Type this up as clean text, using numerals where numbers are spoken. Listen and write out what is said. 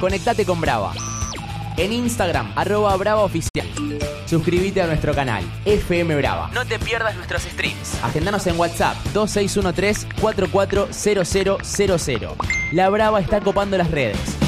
conectate con Brava. En Instagram, @bravaoficial. Suscríbete a nuestro canal, FM Brava. No te pierdas nuestros streams. Agendanos en WhatsApp, 2613-440000. La Brava está copando las redes.